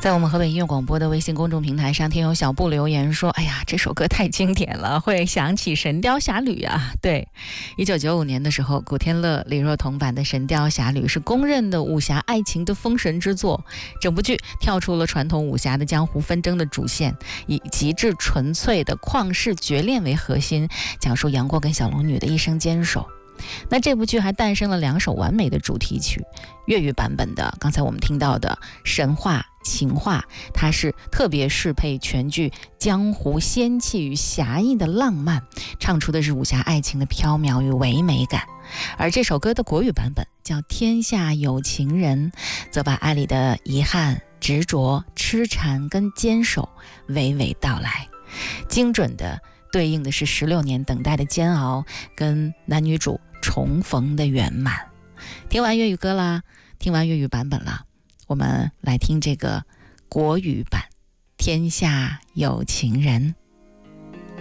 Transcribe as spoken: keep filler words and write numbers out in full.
在我们河北音乐广播的微信公众平台上，听友小布留言说：哎呀，这首歌太经典了，会想起《神雕侠侣》啊。对，一九九五年的时候，古天乐、李若彤版的《神雕侠侣》是公认的武侠爱情的封神之作。整部剧跳出了传统武侠的江湖纷争的主线，以极致纯粹的旷世绝恋为核心，讲述杨过跟小龙女的一生坚守。那这部剧还诞生了两首完美的主题曲，粤语版本的刚才我们听到的神话情话，它是特别适配全剧江湖仙气与侠义的浪漫，唱出的是武侠爱情的飘渺与唯美感。而这首歌的国语版本叫《天下有情人》，则把爱里的遗憾、执着、痴缠跟坚守娓娓道来，精准的对应的是十六年等待的煎熬跟男女主重逢的圆满。听完粤语歌啦，听完粤语版本啦，我们来听这个国语版《天下有情人》。